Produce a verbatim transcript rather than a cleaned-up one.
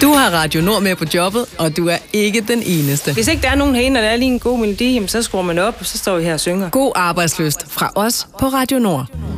Du har Radio Nord med på jobbet, og du er ikke den eneste. Hvis ikke der er nogen herinde, og der er lige en god melodi, så skruer man op, og så står vi her og synger. God arbejdsløst fra os på Radio Nord.